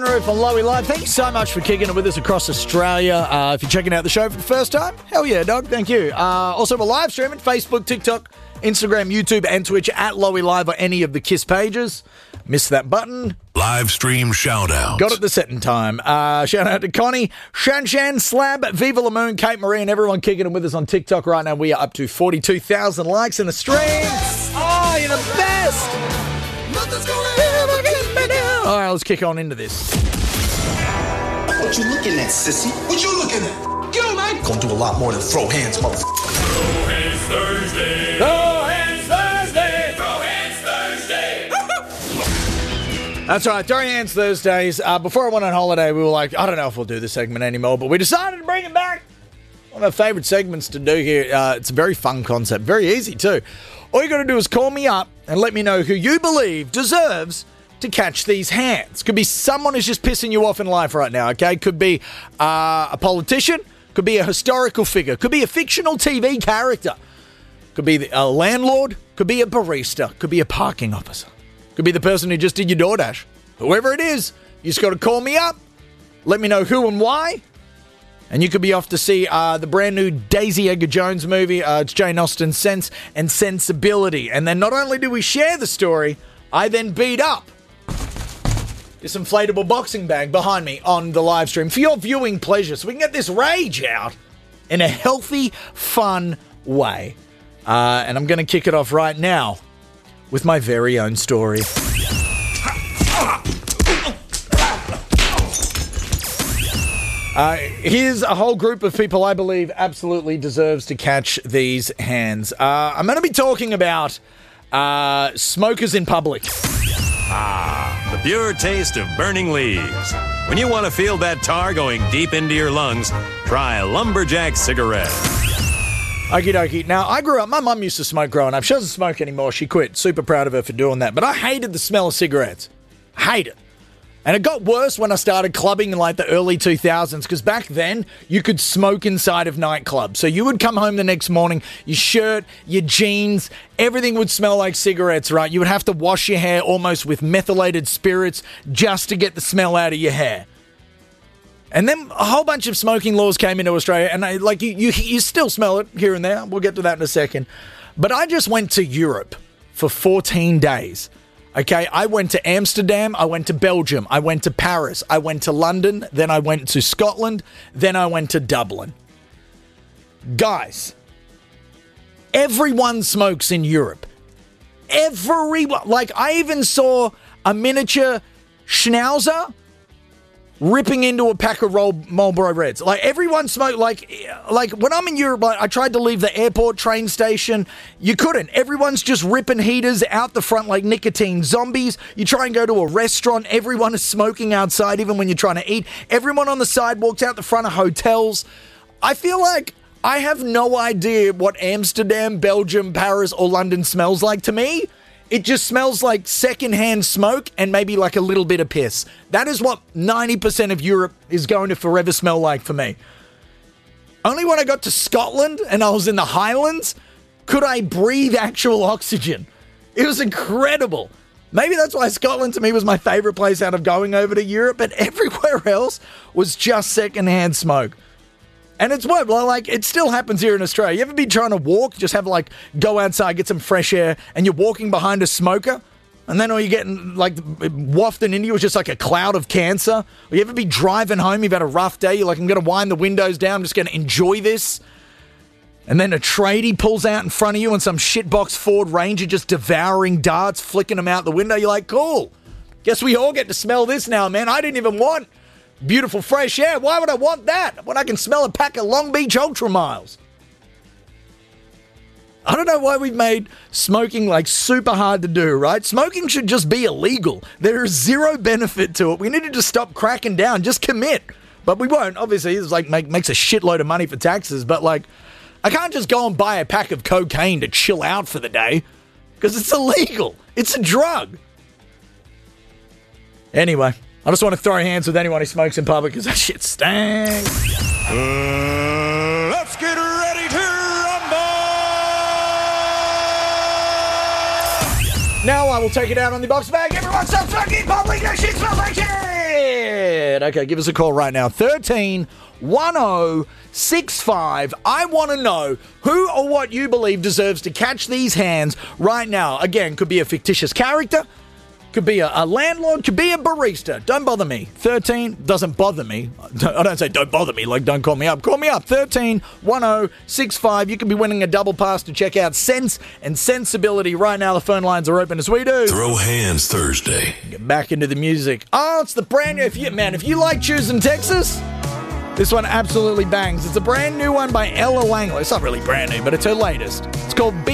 Roof on Lowy Live. Thank you so much for kicking it with us across Australia. If you're checking out the show for the first time, hell yeah, dog. Thank you. Also, we're live streaming Facebook, TikTok, Instagram, YouTube, and Twitch at Lowy Live or any of the KISS pages. Missed that button. Live stream shout out. Got it the setting time. Shout out to Connie, Shan, Slab, Viva La Moon, Kate Marie, and everyone kicking it with us on TikTok right now. We are up to 42,000 likes in the stream. Oh, you're the best. All right, let's kick on into this. What you looking at, sissy? What you looking at? Get on, man. Gonna do a lot more than throw hands, motherfucker. Throw hands Thursday. Throw hands Thursday. Throw hands Thursday. That's right, Throwing Hands Thursdays. Before I went on holiday, we were like, I don't know if we'll do this segment anymore, but we decided to bring it back. One of our favourite segments to do here. It's a very fun concept, very easy too. All you got to do is call me up and let me know who you believe deserves to catch these hands. Could be someone who's just pissing you off in life right now, okay? Could be a politician, could be a historical figure, could be a fictional TV character, could be a landlord, could be a barista, could be a parking officer, could be the person who just did your DoorDash. Whoever it is, you just got to call me up, let me know who and why, and you could be off to see the brand new Daisy Edgar Jones movie. It's Jane Austen's Sense and Sensibility. And then not only do we share the story, I then beat up this inflatable boxing bag behind me on the live stream for your viewing pleasure, so we can get this rage out in a healthy, fun way. And I'm going to kick it off right now with my very own story. Here's a whole group of people I believe absolutely deserves to catch these hands. I'm going to be talking about smokers in public. The pure taste of burning leaves. When you want to feel that tar going deep into your lungs, try a Lumberjack cigarette. Okie dokie. Now, I grew up, my mum used to smoke growing up. She doesn't smoke anymore. She quit. Super proud of her for doing that. But I hated the smell of cigarettes. Hate it. And it got worse when I started clubbing in like the early 2000s, because back then you could smoke inside of nightclubs. So you would come home the next morning, your shirt, your jeans, everything would smell like cigarettes, right? You would have to wash your hair almost with methylated spirits just to get the smell out of your hair. And then a whole bunch of smoking laws came into Australia, and you still smell it here and there. We'll get to that in a second. But I just went to Europe for 14 days. Okay, I went to Amsterdam, I went to Belgium, I went to Paris, I went to London, then I went to Scotland, then I went to Dublin. Guys, everyone smokes in Europe. Everyone. Like, I even saw a miniature schnauzer ripping into a pack of Marlboro Reds. Like, everyone smoked. Like when I'm in Europe, I tried to leave the airport train station. You couldn't. Everyone's just ripping heaters out the front like nicotine zombies. You try and go to a restaurant, everyone is smoking outside, even when you're trying to eat. Everyone on the sidewalks out the front of hotels. I feel like I have no idea what Amsterdam, Belgium, Paris, or London smells like. To me, it just smells like secondhand smoke and maybe like a little bit of piss. That is what 90% of Europe is going to forever smell like for me. Only when I got to Scotland and I was in the Highlands could I breathe actual oxygen. It was incredible. Maybe that's why Scotland to me was my favorite place out of going over to Europe, but everywhere else was just secondhand smoke. And it's what, like, it still happens here in Australia. You ever been trying to walk, just have, like, go outside, get some fresh air, and you're walking behind a smoker, and then all you're getting, like, wafting into you is just, like, a cloud of cancer? Or you ever be driving home, you've had a rough day, you're like, I'm going to wind the windows down, I'm just going to enjoy this. And then a tradie pulls out in front of you and some shitbox Ford Ranger just devouring darts, flicking them out the window. You're like, cool. Guess we all get to smell this now, man. I didn't even want beautiful fresh air. Why would I want that when I can smell a pack of Long Beach Ultra Miles? I don't know why we've made smoking like super hard to do, right? Smoking should just be illegal. There is zero benefit to it. We need to just stop cracking down. Just commit. But we won't. Obviously, it's like makes a shitload of money for taxes. But like, I can't just go and buy a pack of cocaine to chill out for the day because it's illegal. It's a drug. Anyway, I just want to throw hands with anyone who smokes in public because that shit stinks. Let's get ready to rumble! Now I will take it out on the box bag. Everyone stop smoking in public. That shit smells like shit! bet. Okay, give us a call right now. 13 1065. I want to know who or what you believe deserves to catch these hands right now. Again, could be a fictitious character, could be a landlord, could be a barista. Don't bother me. 13 doesn't bother me. I don't say don't bother me, like don't call me up. Call me up. 13 1065. You could be winning a double pass to check out Sense and Sensibility. Right now, the phone lines are open as we do. Throw Hands Thursday. Get back into the music. Oh, it's the brand new. If you like Choosing Texas, this one absolutely bangs. It's a brand new one by Ella Langley. It's not really brand new, but it's her latest. It's called